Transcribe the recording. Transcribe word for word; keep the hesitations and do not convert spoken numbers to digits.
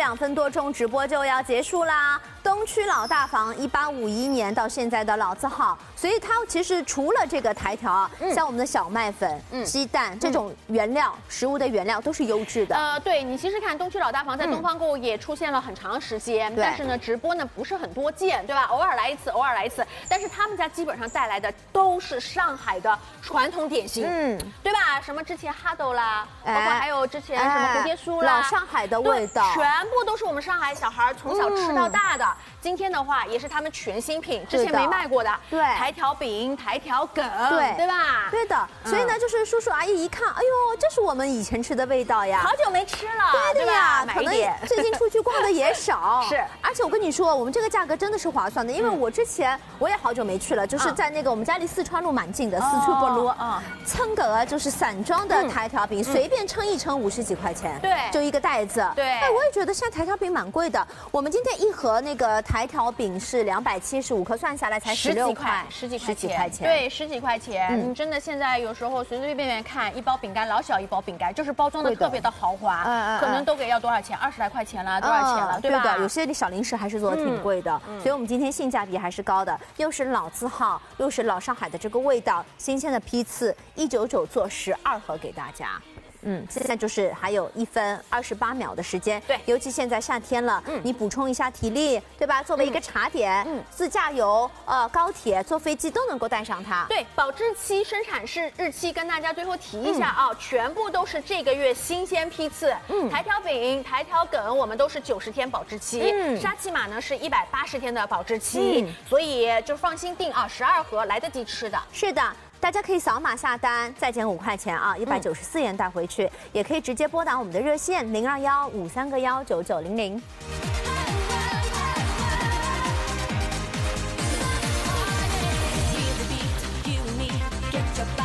两分多钟，直播就要结束啦。东区老大房，一八五一年到现在的老字号，所以它其实除了这个台条啊，嗯、像我们的小麦粉、嗯、鸡蛋这种原料、嗯、食物的原料都是优质的。 呃，对你其实看东区老大房在东方购物也出现了很长时间，嗯、但是呢，直播呢不是很多见，对吧？偶尔来一次，偶尔来一次。但是他们家基本上带来的都是上海的传统点心，嗯，对吧？什么之前哈豆啦，包括还有之前什么蝴蝶酥啦， 老上海的味道， 全部都是我们上海小孩从小吃到大的。嗯、今天的话也是他们全新品，之前没卖过的， 对， 台条饼、台条梗， 对对吧？ 对的。所以呢，就是叔叔阿姨一看，哎呦，这是我们以前吃的味道呀， 好久没吃了， 对的呀， 可能最近出去逛的也少， 是。 而且我跟你说，我们这个价格真的是划算的，因为我之前我也好久没去了，就是在那个我们家离四川路蛮近的四川北路，啊，称个啊就是散装的台条饼，随便称一称五十几块钱， 对， 就一个袋子， 对。 哎，我也觉得现在台条饼蛮贵的，我们今天一盒那个台条饼是两百七十五克，算下来才十六块， 十几块，十几块钱， 对，十几块钱。你真的现在有时候随随便便看一包饼干，老小一包饼干，就是包装的特别的豪华，可能都给要多少钱？二十来块钱了，多少钱了？对吧？ 对的，有些小零食还是做的挺贵的，所以我们今天性价比还是高的，又是老字号，又是老上海的这个味道，新鲜的批次，一九九做十二盒给大家。嗯，现在就是还有一分二十八秒的时间， 对， 尤其现在夏天了，嗯，你补充一下体力，对吧？作为一个茶点，嗯，自驾游、呃高铁、坐飞机都能够带上它。 对，保质期、生产日日期跟大家最后提一下啊，嗯、全部都是这个月新鲜批次。嗯，台条饼、台条梗我们都是九十天保质期，嗯，沙琪玛呢是一百八十天的保质期，嗯，所以就放心订啊，十二盒来得及吃的。 是的。大家可以扫码下单，再减五块钱啊，一百九十四元带回去，嗯、也可以直接拨打我们的热线零二幺五三个幺九九零零。